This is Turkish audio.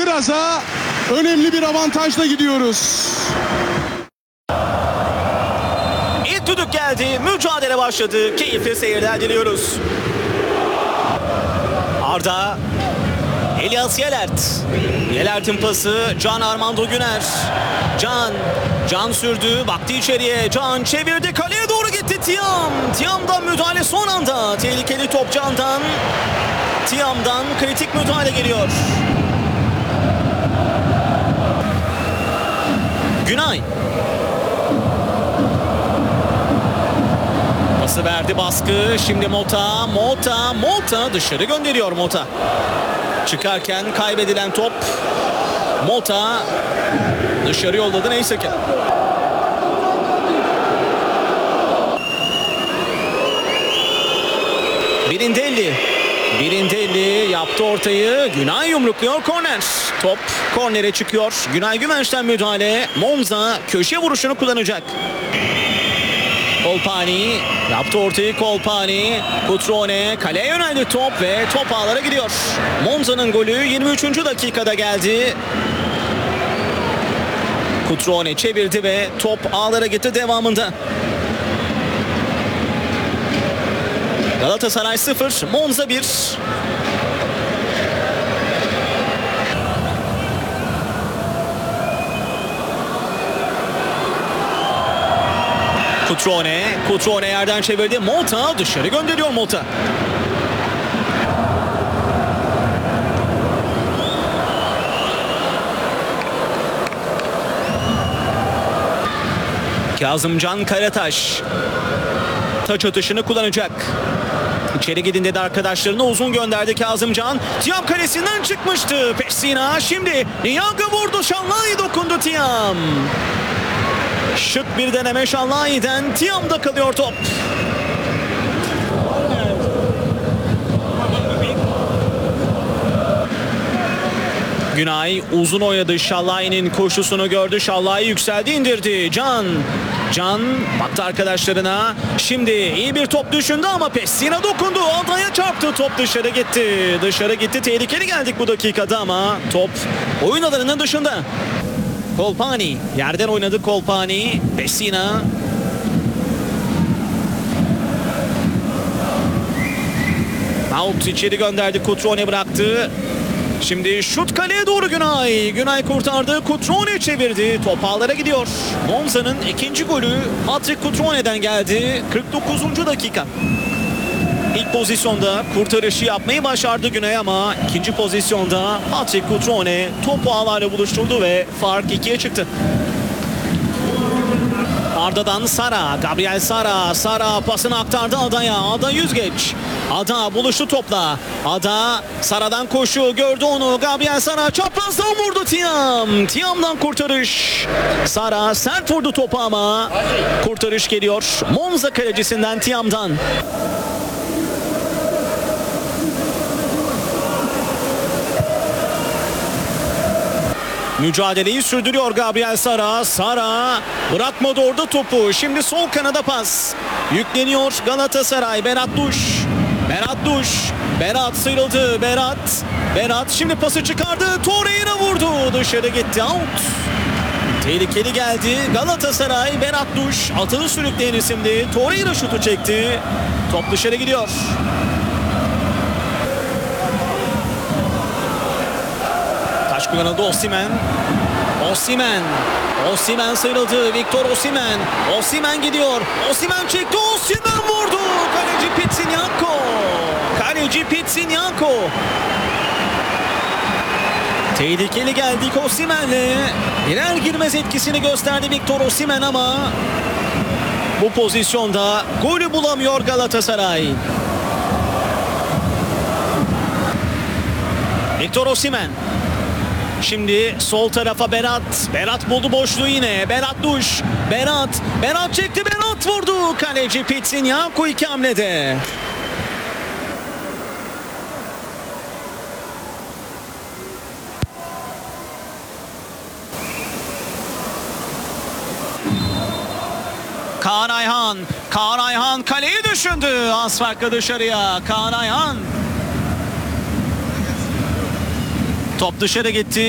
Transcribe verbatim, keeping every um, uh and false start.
biraz daha önemli bir avantajla gidiyoruz. İlk düdük geldi. Mücadele başladı. Keyifli seyirler diliyoruz. Arda. Elias Yelert. Yelert'in pası. Can Armando Güner. Can. Can sürdü. Baktı içeriye. Can çevirdi. Kaleye doğru gitti Tiam. Tiam'dan müdahale son anda. Tehlikeli top Can'dan. Tiam'dan kritik müdahale geliyor. Günay. Pası verdi, baskı. Şimdi Mota. Mota. Mota dışarı gönderiyor Mota. Çıkarken kaybedilen top. Mota dışarı yolladı, neyse ki. Birinde elli. Birinde elli yaptı ortayı. Günay yumrukluyor, korner. Top kornere çıkıyor. Günay Güvenç'ten müdahale. Monza köşe vuruşunu kullanacak. Kolpani yaptı ortayı. Kolpani, Cutrone, kaleye yöneldi top ve top ağlara gidiyor. Monza'nın golü yirmi üçüncü dakikada geldi. Cutrone çevirdi ve top ağlara gitti devamında. Galatasaray sıfır, Monza bir. Cutrone, Cutrone yerden çevirdi. Mota dışarı gönderiyor Mota. Kazımcan Karataş taç atışını kullanacak. İçeri gidin dedi arkadaşlarına, uzun gönderdi Kazımcan. Tiam kalesinden çıkmıştı. Pessina şimdi Niyaga vurdu. Şanlay dokundu Tiam. Şık bir deneme Şanlay'den. Tiam'da kalıyor top. Günay uzun oynadı. Şallay'ın koşusunu gördü. Şallay yükseldi, indirdi. Can. Can baktı arkadaşlarına. Şimdi iyi bir top düşündü ama Pessina dokundu. Adaya çarptı. Top dışarı gitti. Dışarı gitti. Tehlikeli geldik bu dakikada ama top oyun alanının dışında. Kolpani yerden oynadı. Kolpani. Pessina. Out içeri gönderdi. Cutrone bıraktı. Şimdi şut kaleye doğru Günay. Günay kurtardı. Cutrone çevirdi. Top ağlara gidiyor. Monza'nın ikinci golü Patrick Cutrone'den geldi. kırk dokuzuncu dakika. İlk pozisyonda kurtarışı yapmayı başardı Günay ama ikinci pozisyonda Patrick Cutrone topu ağlarla buluşturdu ve fark ikiye çıktı. Arda'dan Sara, Gabriel Sara, Sara pasını aktardı Ada'ya. Ada yüzgeç. Ada buluştu topla. Ada Sara'dan koşu gördü onu. Gabriel Sara çaprazdan vurdu Tiam. Tiam'dan kurtarış. Sara sert vurdu topu ama kurtarış geliyor Monza kalecisinden, Tiam'dan. Mücadeleyi sürdürüyor Gabriel Sara. Sara bırakmadı orada topu. Şimdi sol kanada pas. Yükleniyor Galatasaray. Berat Duş. Berat Duş. Berat sıyrıldı. Berat. Berat şimdi pası çıkardı. Torreira vurdu. Dışarı gitti. Out. Tehlikeli geldi. Galatasaray. Berat Duş. Atını sürükleyen isimdi. Torreira şutu çekti. Top dışarı gidiyor. Taş kullanıldı. Osimhen. Osimhen. Osimhen sıyrıldı. Victor Osimhen. Osimhen gidiyor. Osimhen çekti. Osimhen vurdu. Kaleci Pitsinyanko. Kaleci Pitsinyanko. Tehlikeli geldik Osimhen'le. Girer girmez etkisini gösterdi Victor Osimhen ama bu pozisyonda golü bulamıyor Galatasaray. Victor Osimhen. Şimdi sol tarafa Berat. Berat buldu boşluğu yine. Berat Duş. Berat. Berat çekti. Berat vurdu. Kaleci Pitsinyanko iki hamlede. Kaan Ayhan. Kaan Ayhan kaleyi düşündü. Az farklı dışarıya. Kaan Ayhan. Top dışarı gitti.